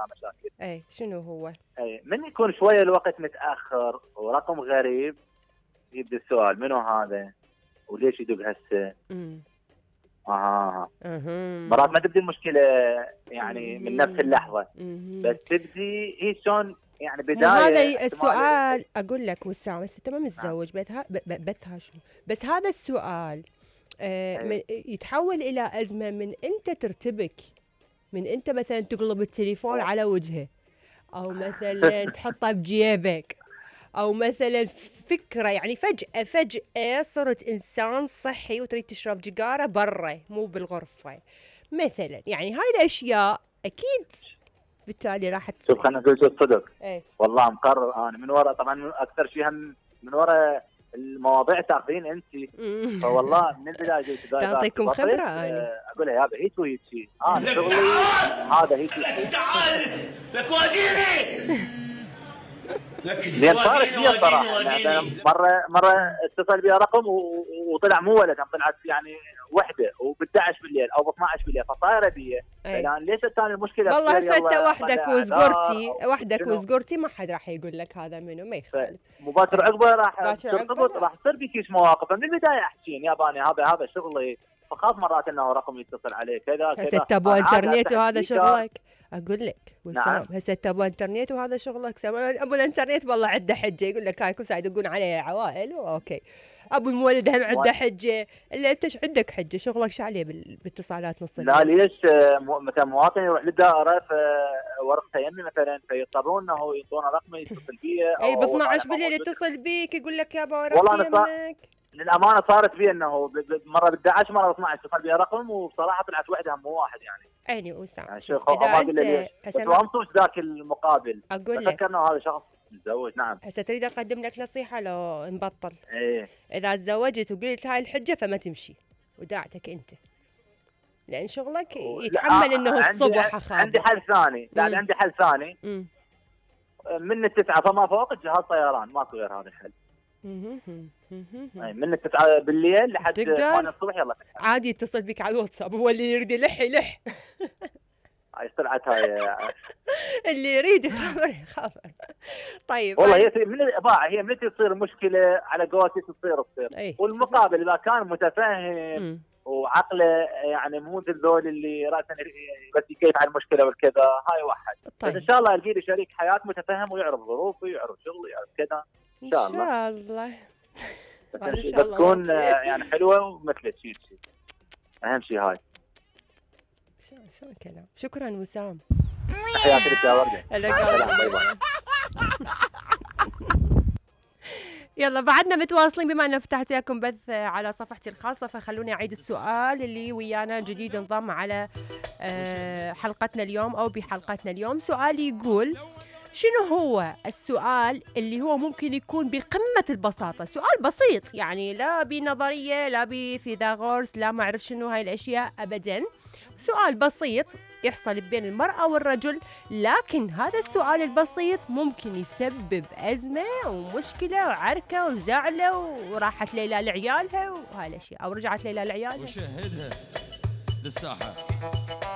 ولا مشاكل. اي شنو هو؟ اي من يكون شويه الوقت متاخر ورقم غريب يبدا السؤال منو هذا وليش يدق هسه؟ مرات ما تبدي المشكله يعني من نفس اللحظه، بس تبدي هي شلون يعني بدايه. هذا السؤال اقول لك وسام هسه انت ما متزوج بس هذا السؤال يتحول الى ازمه من انت ترتبك، من انت مثلا تقلب التليفون على وجهه، او مثلا تحطه بجيبك، او مثلا فكره يعني فجاه صرت انسان صحي وتريد تشرب جيجاره برا مو بالغرفه مثلا. يعني هاي الاشياء اكيد بالتالي راح تصير. شوف خلينا نقول الصدق، والله مقرر انا من وراء طبعا اكثر شيء من وراء المواضيع تاخذين انت، فوالله من البدايه جيت تعطيكم خبره انا اقول لها يابا هيك وهيك شيء انا شغلي هذا هيك تعال لك واجيني لين صارت هي الصراحه يعني مره اتصل بي رقم وطلع مو ولد، طلعت يعني وحده وب11 بالليل او ب12 بالليل، فصايره بي الان ليش الثاني المشكله والله هسه وحدك وزقرتي ما حد راح يقول لك هذا منو ما يخالف. مباشر عقبه راح ترتبط راح تصير بكيس مواقف. من البدايه احكين ياباني هذا شغلي، فخاف مرات انه رقم يتصل عليه كذا هسه تبو انترنت وهذا شغلك. اقول لك وسام هسه تبو انترنت وهذا شغلك. ابو الانترنت والله عنده حجه، يقول لك هاي كل ساعه يدقون عليه عوائل اوكي. ابو المولد هم عنده حجه، الا انت ايش عندك حجه؟ شغلك شو عليه بالاتصالات نص لا ليش مثلا مواطن يروح للدائره في ورقته يمي مثلا فيضطرون انه يعطونه رقم يتصل بيه اي ب 12 بالليل يتصل بيك يقول لك يابا ورقتي يمك. للامانه صارت بي انه مره ب 11 مره ب 12 اتصل بي رقم وبصراحه طلعت وحده مو واحد يعني. عيني وسام يعني شوف ما اقول ليش فهمتوش ذاك المقابل اقول لك فكرنا هذا شخص متزوج. نعم هسه تريد اقدم لك نصيحه لو نبطل. ايه اذا تزوجت وقلت هاي الحجه فما تمشي وداعتك انت، لان شغلك يتحمل انه الصبح اخاف. عندي حل ثاني. لا عندي حل ثاني من 9 فما فوق جهاز طيران ماكو غير هذا الحل. من 9 بالليل لحد 8 الصبح يلا عادي يتصل بك على الواتساب، هو اللي يريد يلح هاي طلعت هاي اللي يريد يخبر. طيب والله هي من تصير مشكله على قولتي تصير والمقابل اذا كان متفهم وعقله يعني مو مثل ذول اللي راسا بس يكيف على المشكله والكذا هاي واحد. طيب. بس ان شاء الله القي لي شريك حياه متفهم ويعرف ظروفي ويعرف شغلي ويعرف كذا ان شاء الله. ان شاء الله تكون يعني حلوه ومثلك شيء اهم شيء هاي. شو الكلام. شكرا وسام. تحياتي لك يا ورده. يلا بعدنا متواصلين بما انه فتحت وياكم بث على صفحتي الخاصه، فخلوني اعيد السؤال اللي ويانا جديد انضم على حلقتنا اليوم او بحلقتنا اليوم. سؤالي يقول شنو هو السؤال اللي هو ممكن يكون بقمة البساطة، سؤال بسيط يعني لا بنظرية لا بفيثاغورس لا ما أعرف شنو هاي الأشياء أبداً، سؤال بسيط يحصل بين المرأة والرجل، لكن هذا السؤال البسيط ممكن يسبب أزمة ومشكلة وعركة وزعلة وراحت ليلى لعيالها وهاي الأشياء، أو رجعت ليلى لعيالها وشهدها للساحة.